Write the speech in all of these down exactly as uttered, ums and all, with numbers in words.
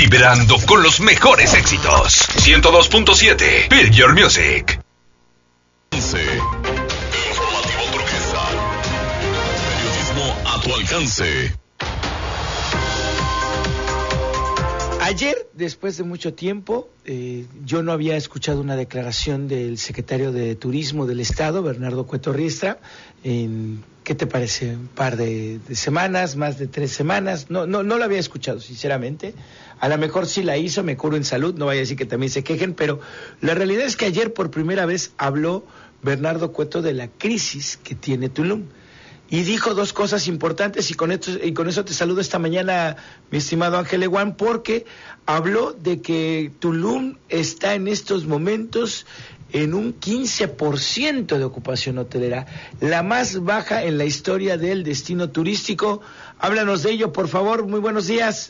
vibrando con los mejores éxitos. ciento dos punto siete, Feel Your Music. Informativo Turquesa. Periodismo a tu alcance. Ayer, después de mucho tiempo, eh, yo no había escuchado una declaración del secretario de Turismo del Estado, Bernardo Cueto Riestra, en, ¿qué te parece? Un par de, de semanas, más de tres semanas, no, no, no lo había escuchado, sinceramente. A lo mejor sí la hizo, me curo en salud, no vaya a decir que también se quejen, pero la realidad es que ayer por primera vez habló Bernardo Cueto de la crisis que tiene Tulum. Y dijo dos cosas importantes y con esto, y con eso te saludo esta mañana, mi estimado Ángel Eguán, porque habló de que Tulum está en estos momentos en un quince por ciento de ocupación hotelera, la más baja en la historia del destino turístico. Háblanos de ello, por favor. Muy buenos días.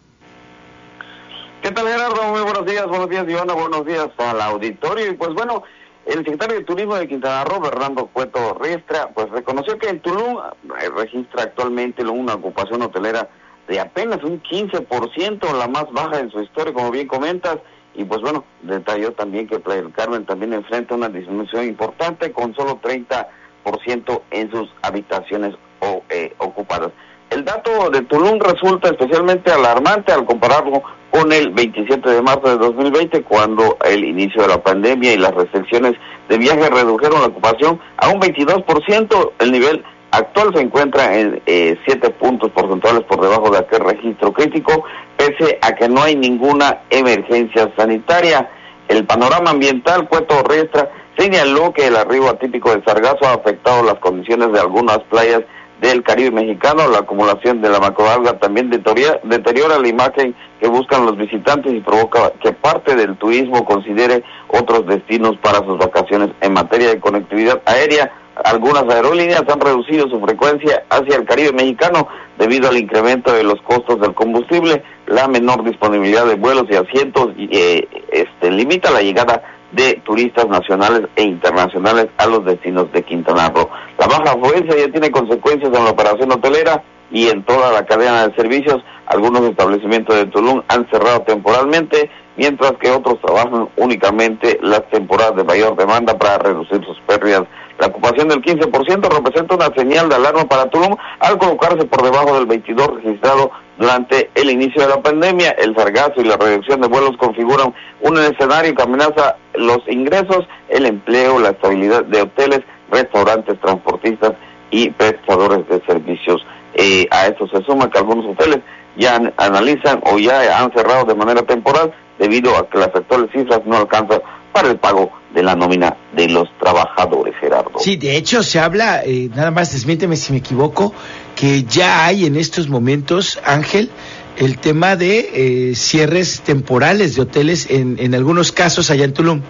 ¿Qué tal, Gerardo? Muy buenos días, buenos días, Ivana, buenos días al auditorio. Y pues bueno, el secretario de Turismo de Quintana Roo, Bernardo Cueto Riestra, pues reconoció que en Tulum registra actualmente una ocupación hotelera de apenas un quince por ciento, la más baja en su historia, como bien comentas, y pues bueno, detalló también que Playa del Carmen también enfrenta una disminución importante con solo treinta por ciento en sus habitaciones o, eh, ocupadas. El dato de Tulum resulta especialmente alarmante al compararlo con el veintisiete de marzo de dos mil veinte, cuando el inicio de la pandemia y las restricciones de viaje redujeron la ocupación a un veintidós por ciento. El nivel actual se encuentra en eh, siete puntos porcentuales por debajo de aquel registro crítico, pese a que no hay ninguna emergencia sanitaria. El panorama ambiental, Cueto Riestra señaló que el arribo atípico de sargazo ha afectado las condiciones de algunas playas del Caribe mexicano. La acumulación de la macroalga también deteriora, deteriora la imagen que buscan los visitantes y provoca que parte del turismo considere otros destinos para sus vacaciones. En materia de conectividad aérea, algunas aerolíneas han reducido su frecuencia hacia el Caribe mexicano debido al incremento de los costos del combustible, la menor disponibilidad de vuelos y asientos eh, este, limita la llegada de turistas nacionales e internacionales a los destinos de Quintana Roo. La baja afluencia ya tiene consecuencias en la operación hotelera y en toda la cadena de servicios. Algunos establecimientos de Tulum han cerrado temporalmente, mientras que otros trabajan únicamente las temporadas de mayor demanda para reducir sus pérdidas. La ocupación del quince por ciento representa una señal de alarma para Tulum al colocarse por debajo del veintidós por ciento registrado durante el inicio de la pandemia. El sargazo y la reducción de vuelos configuran un escenario que amenaza los ingresos, el empleo, la estabilidad de hoteles, restaurantes, transportistas y prestadores de servicios. Eh, a esto se suma que algunos hoteles ya an- analizan o ya han cerrado de manera temporal debido a que las actuales cifras no alcanzan para el pago de la nómina de los trabajadores, Gerardo. Sí, de hecho se habla, eh, nada más desmiénteme si me equivoco, que ya hay en estos momentos, Ángel, el tema de eh, cierres temporales de hoteles en, en algunos casos allá en Tulum.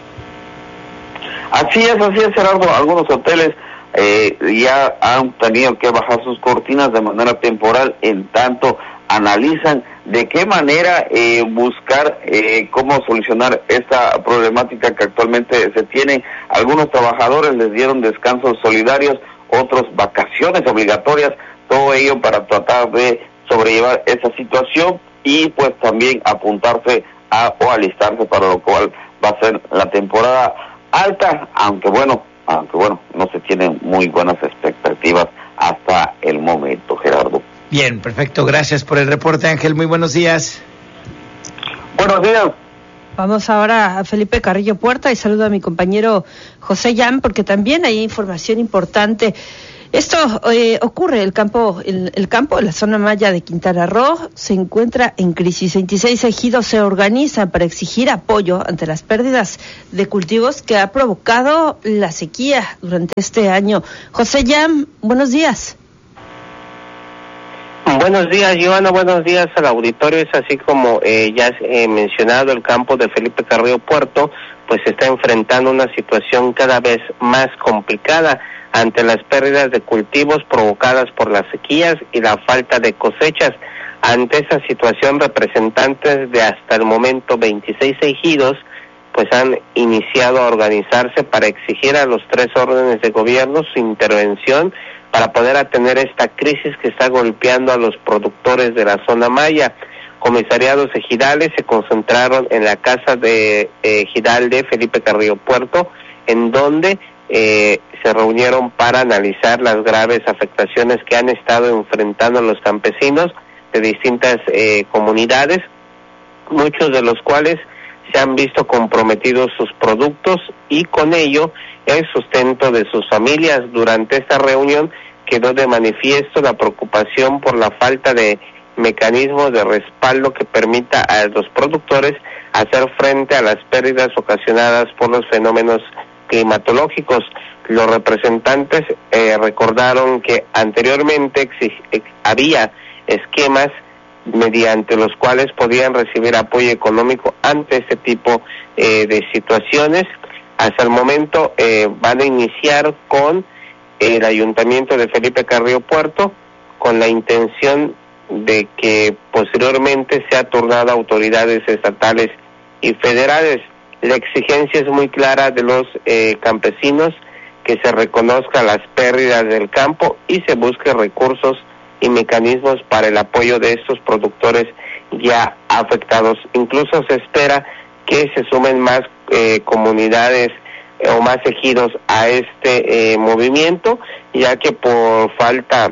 Así es, así es, Gerardo. Algunos hoteles eh, ya han tenido que bajar sus cortinas de manera temporal, en tanto analizan de qué manera eh, buscar eh, cómo solucionar esta problemática que actualmente se tiene. Algunos trabajadores les dieron descansos solidarios, otros vacaciones obligatorias, todo ello para tratar de sobrellevar esa situación y pues también apuntarse a o alistarse para lo cual va a ser la temporada alta, aunque bueno, aunque bueno, no se tienen muy buenas expectativas hasta el momento, Gerardo. Bien, perfecto, gracias por el reporte, Ángel, muy buenos días. Buenos días. Vamos ahora a Felipe Carrillo Puerta y saludo a mi compañero José Jan, porque también hay información importante. Esto eh, ocurre, el campo, el, el campo, la zona maya de Quintana Roo se encuentra en crisis. veintiséis ejidos se organizan para exigir apoyo ante las pérdidas de cultivos que ha provocado la sequía durante este año. José Jan, buenos días. Buenos días, Joana, buenos días al auditorio. Es así como eh, ya he mencionado, el campo de Felipe Carrillo Puerto pues está enfrentando una situación cada vez más complicada ante las pérdidas de cultivos provocadas por las sequías y la falta de cosechas. Ante esa situación, representantes de hasta el momento veintiséis ejidos pues han iniciado a organizarse para exigir a los tres órdenes de gobierno su intervención para poder atender esta crisis que está golpeando a los productores de la zona maya. comisariados ejidales se concentraron en la casa de eh, ejidal de Felipe Carrillo Puerto, en donde eh, se reunieron para analizar las graves afectaciones que han estado enfrentando los campesinos de distintas eh, comunidades, muchos de los cuales se han visto comprometidos sus productos y con ello el sustento de sus familias. Durante esta reunión quedó de manifiesto la preocupación por la falta de mecanismos de respaldo que permita a los productores hacer frente a las pérdidas ocasionadas por los fenómenos climatológicos. Los representantes eh, recordaron que anteriormente exig- había esquemas mediante los cuales podían recibir apoyo económico ante este tipo eh, de situaciones. Hasta el momento eh, van a iniciar con el Ayuntamiento de Felipe Carrillo Puerto, con la intención de que posteriormente sea turnado a autoridades estatales y federales. La exigencia es muy clara de los eh, campesinos, que se reconozca las pérdidas del campo y se busque recursos y mecanismos para el apoyo de estos productores ya afectados. Incluso se espera que se sumen más eh, comunidades eh, o más ejidos a este eh, movimiento, ya que por falta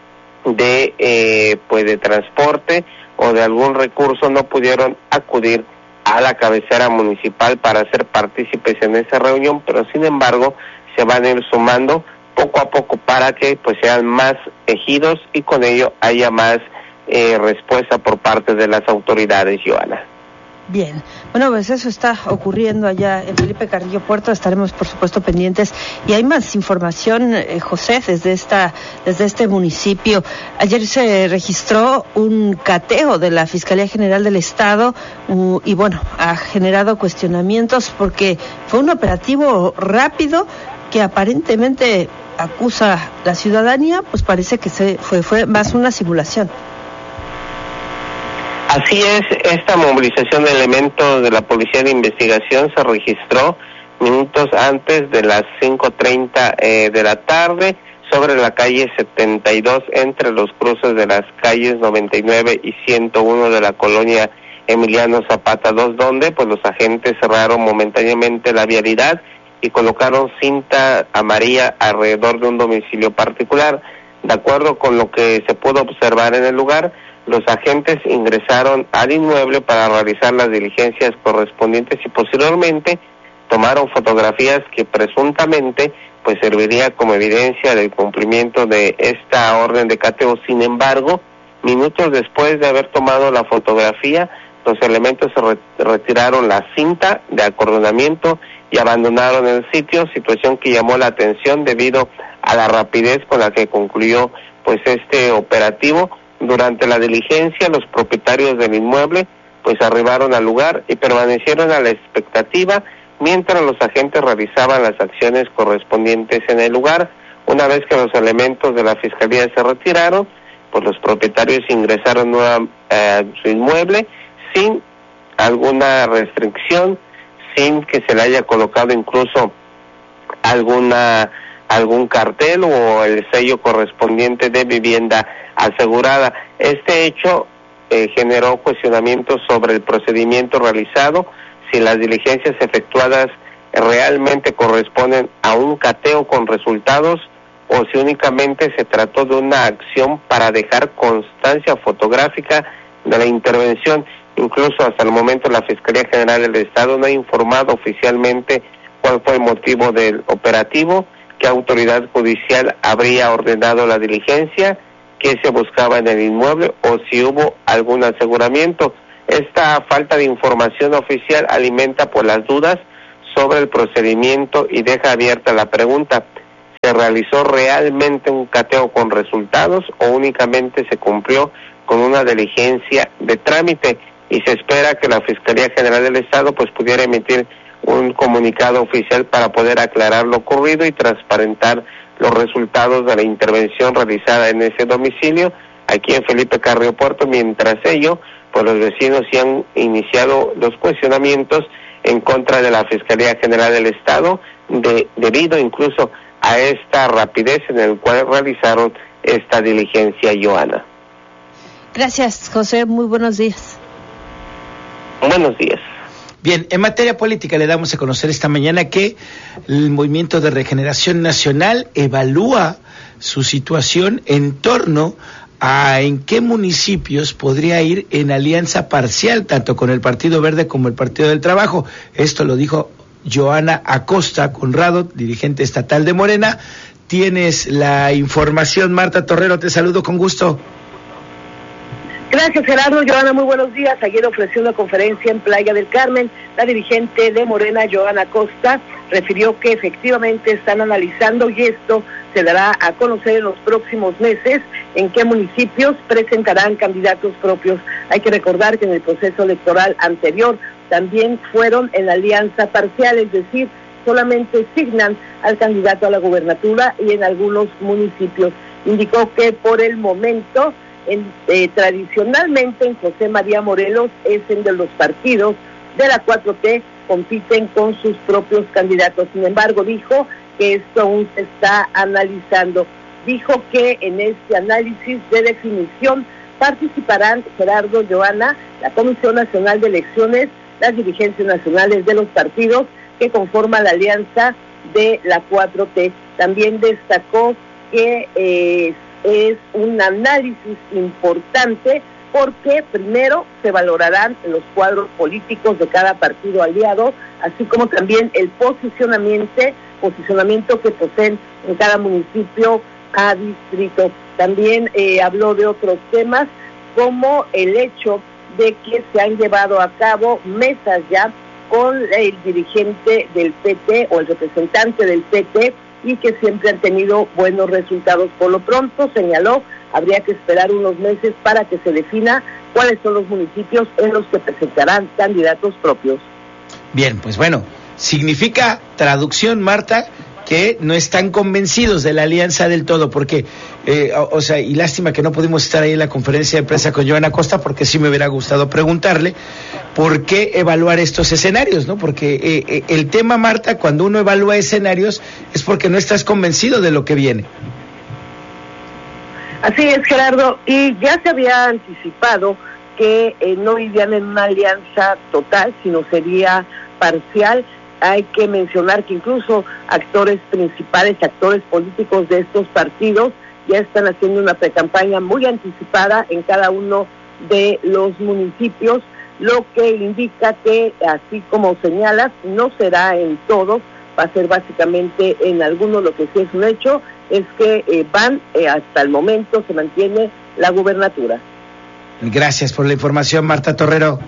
de eh, pues de transporte o de algún recurso no pudieron acudir a la cabecera municipal para ser partícipes en esa reunión, pero sin embargo se van a ir sumando poco a poco para que pues sean más ejidos y con ello haya más eh, respuesta por parte de las autoridades, Joana. Bien, bueno, pues eso está ocurriendo allá en Felipe Carrillo Puerto. Estaremos, por supuesto, pendientes. Y hay más información, eh, José, desde esta, desde este municipio. Ayer se registró un cateo de la Fiscalía General del Estado uh, y, bueno, ha generado cuestionamientos porque fue un operativo rápido que aparentemente acusa la ciudadanía, pues parece que se fue, fue más una simulación. Así es, esta movilización de elementos de la Policía de Investigación se registró minutos antes de las cinco treinta eh, de la tarde sobre la calle setenta y dos, entre los cruces de las calles noventa y nueve y ciento uno de la colonia Emiliano Zapata dos, donde pues los agentes cerraron momentáneamente la vialidad y colocaron cinta amarilla alrededor de un domicilio particular. De acuerdo con lo que se pudo observar en el lugar, los agentes ingresaron al inmueble para realizar las diligencias correspondientes y posteriormente tomaron fotografías que presuntamente pues serviría como evidencia del cumplimiento de esta orden de cateo. Sin embargo, minutos después de haber tomado la fotografía, los elementos se re- retiraron la cinta de acordonamiento y abandonaron el sitio, situación que llamó la atención debido a la rapidez con la que concluyó pues este operativo. Durante la diligencia, los propietarios del inmueble pues arribaron al lugar y permanecieron a la expectativa mientras los agentes realizaban las acciones correspondientes en el lugar. Una vez que los elementos de la Fiscalía se retiraron, pues los propietarios ingresaron a eh, su inmueble sin alguna restricción, sin que se le haya colocado incluso alguna algún cartel o el sello correspondiente de vivienda asegurada. Este hecho eh, generó cuestionamientos sobre el procedimiento realizado, si las diligencias efectuadas realmente corresponden a un cateo con resultados o si únicamente se trató de una acción para dejar constancia fotográfica de la intervención. Incluso hasta el momento la Fiscalía General del Estado no ha informado oficialmente cuál fue el motivo del operativo, qué autoridad judicial habría ordenado la diligencia, qué se buscaba en el inmueble o si hubo algún aseguramiento. Esta falta de información oficial alimenta por las dudas sobre el procedimiento y deja abierta la pregunta: ¿se realizó realmente un cateo con resultados o únicamente se cumplió con una diligencia de trámite? Y se espera que la Fiscalía General del Estado pues pudiera emitir un comunicado oficial para poder aclarar lo ocurrido y transparentar los resultados de la intervención realizada en ese domicilio aquí en Felipe Carrillo Puerto. Mientras ello, pues los vecinos sí han iniciado los cuestionamientos en contra de la Fiscalía General del Estado, de, debido incluso a esta rapidez en el cual realizaron esta diligencia, Joana. Gracias, José. Muy buenos días. Buenos días. Bien, en materia política le damos a conocer esta mañana que el Movimiento de Regeneración Nacional evalúa su situación en torno a en qué municipios podría ir en alianza parcial, tanto con el Partido Verde como el Partido del Trabajo. Esto lo dijo Joana Acosta Conrado, dirigente estatal de Morena. Tienes la información, Marta Torrero, te saludo con gusto. Gracias, Gerardo. Joana, muy buenos días. Ayer ofreció una conferencia en Playa del Carmen. La dirigente de Morena, Joana Acosta, refirió que efectivamente están analizando y esto se dará a conocer en los próximos meses en qué municipios presentarán candidatos propios. Hay que recordar que en el proceso electoral anterior también fueron en alianza parcial, es decir, solamente signan al candidato a la gubernatura y en algunos municipios. Indicó que por el momento, en, eh, tradicionalmente en José María Morelos es en de los partidos de la cuatro T compiten con sus propios candidatos. Sin embargo, dijo que esto aún se está analizando. Dijo que en este análisis de definición participarán, Gerardo, Joana, la Comisión Nacional de Elecciones, las dirigencias nacionales de los partidos que conforman la alianza de la cuatro T. También destacó que eh, es un análisis importante porque primero se valorarán los cuadros políticos de cada partido aliado, así como también el posicionamiento, posicionamiento que poseen en cada municipio a distrito. También eh, habló de otros temas como el hecho de que se han llevado a cabo mesas ya con el dirigente del P T o el representante del P T y que siempre han tenido buenos resultados. Por lo pronto, señaló, habría que esperar unos meses para que se defina cuáles son los municipios en los que presentarán candidatos propios. Bien, pues bueno, significa traducción, Marta, que no están convencidos de la alianza del todo, porque, eh, o, o sea, y lástima que no pudimos estar ahí en la conferencia de prensa con Joana Acosta, porque sí me hubiera gustado preguntarle por qué evaluar estos escenarios, ¿no? Porque eh, eh, el tema, Marta, cuando uno evalúa escenarios, es porque no estás convencido de lo que viene. Así es, Gerardo, y ya se había anticipado que eh, no irían en una alianza total, sino sería parcial. Hay que mencionar que incluso actores principales, actores políticos de estos partidos ya están haciendo una precampaña muy anticipada en cada uno de los municipios, lo que indica que, así como señalas, no será en todos, va a ser básicamente en algunos. Lo que sí es un hecho es que eh, van, eh, hasta el momento se mantiene la gubernatura. Gracias por la información, Marta Torrero.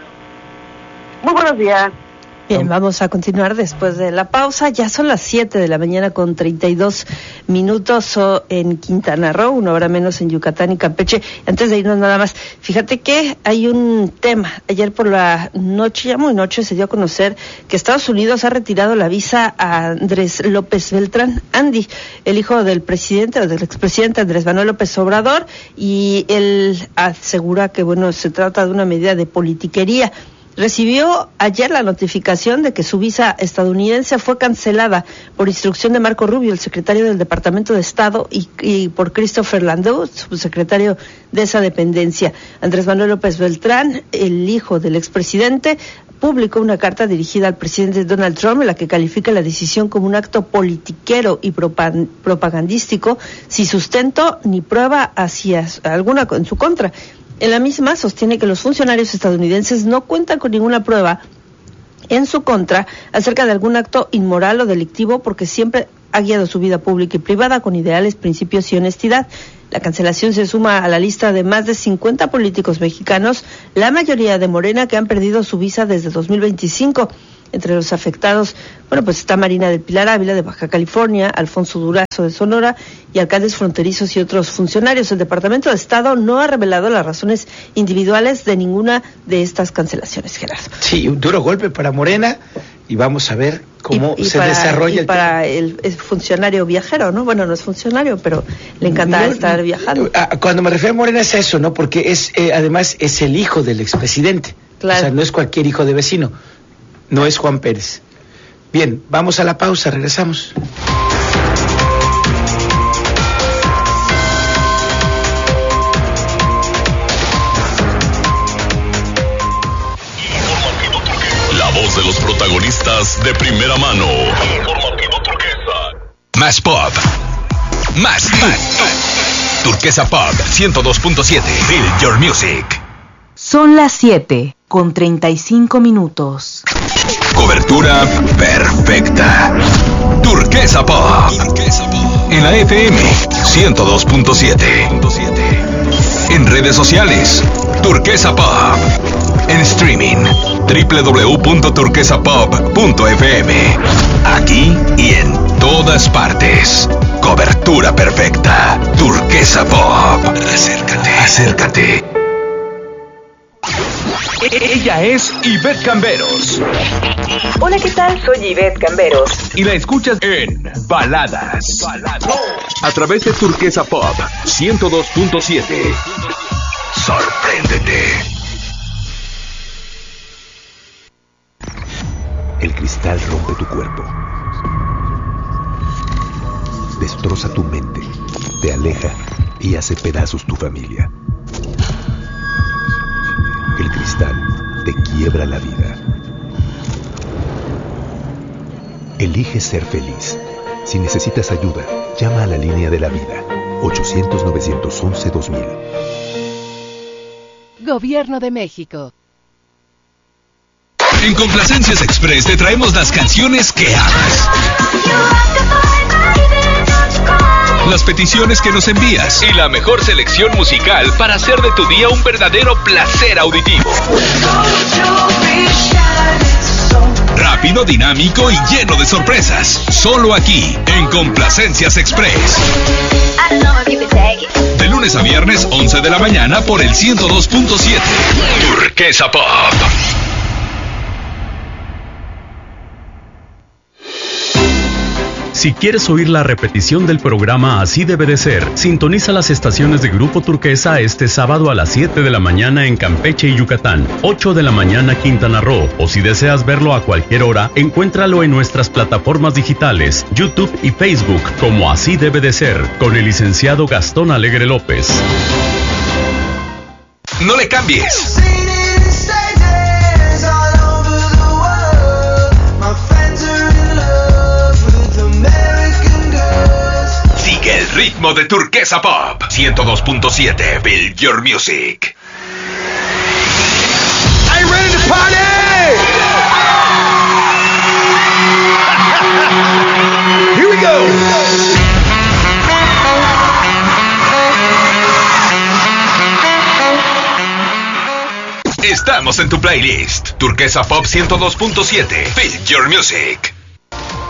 Muy buenos días. Bien, vamos a continuar después de la pausa. Ya son las siete de la mañana con treinta y dos minutos en Quintana Roo, una hora menos en Yucatán y Campeche. Antes de irnos nada más, fíjate que hay un tema. Ayer por la noche, ya muy noche, se dio a conocer que Estados Unidos ha retirado la visa a Andrés López Beltrán, Andy, el hijo del presidente o del expresidente Andrés Manuel López Obrador, y él asegura que, bueno, se trata de una medida de politiquería. Recibió ayer la notificación de que su visa estadounidense fue cancelada por instrucción de Marco Rubio, el secretario del Departamento de Estado, y, y por Christopher Landau, subsecretario de esa dependencia. Andrés Manuel López Beltrán, el hijo del expresidente, publicó una carta dirigida al presidente Donald Trump en la que califica la decisión como un acto politiquero y propagandístico, sin sustento ni prueba hacia alguna en su contra. En la misma sostiene que los funcionarios estadounidenses no cuentan con ninguna prueba en su contra acerca de algún acto inmoral o delictivo porque siempre ha guiado su vida pública y privada con ideales, principios y honestidad. La cancelación se suma a la lista de más de cincuenta políticos mexicanos, la mayoría de Morena, que han perdido su visa desde dos mil veinticinco. Entre los afectados, bueno, pues está Marina del Pilar Ávila de Baja California, Alfonso Durazo de Sonora y alcaldes fronterizos y otros funcionarios. El Departamento de Estado no ha revelado las razones individuales de ninguna de estas cancelaciones, Gerardo. Sí, un duro golpe para Morena y vamos a ver cómo y, y se para, desarrolla y el para el, el funcionario viajero, ¿no? Bueno, no es funcionario, pero le encanta no, estar viajando. Cuando me refiero a Morena es eso, ¿no? Porque es eh, además es el hijo del expresidente. Claro. O sea, no es cualquier hijo de vecino. No es Juan Pérez. Bien, vamos a la pausa, regresamos. de primera mano. Informativo Turquesa. Más pop. Más más. Turquesa Pop ciento dos punto siete. Feel your music. Son las siete con treinta y cinco minutos. Cobertura perfecta. Turquesa Pop. En la F M ciento dos punto siete. En redes sociales, Turquesa Pop. En streaming, doble u doble u doble u punto turquesa pop punto f m. Aquí y en todas partes. Cobertura perfecta. Turquesa Pop. Acércate, acércate. Ella es Ivette Camberos. Hola, ¿qué tal? Soy Ivette Camberos. Y la escuchas en Baladas. A través de Turquesa Pop ciento dos punto siete. Sorpréndete. El cristal rompe tu cuerpo. Destroza tu mente, te aleja y hace pedazos tu familia. El cristal te quiebra la vida. Elige ser feliz. Si necesitas ayuda, llama a la línea de la vida. ochocientos, novecientos once, dos mil. Gobierno de México. En Complacencias Express te traemos las canciones que amas. Las peticiones que nos envías y la mejor selección musical para hacer de tu día un verdadero placer auditivo. Rápido, dinámico y lleno de sorpresas. Solo aquí, en Complacencias Express. De lunes a viernes, once de la mañana por el ciento dos punto siete. Turquesa Pop. Si quieres oír la repetición del programa Así Debe de Ser, sintoniza las estaciones de Grupo Turquesa este sábado a las siete de la mañana en Campeche y Yucatán, ocho de la mañana Quintana Roo, o si deseas verlo a cualquier hora, encuéntralo en nuestras plataformas digitales, YouTube y Facebook, como Así Debe de Ser, con el licenciado Gastón Alegre López. No le cambies. Sigue el ritmo de Turquesa Pop ciento dos punto siete. Build your music. Are you ready to party? Here we go. Estamos en tu playlist. Turquesa Pop ciento dos punto siete. Build your music.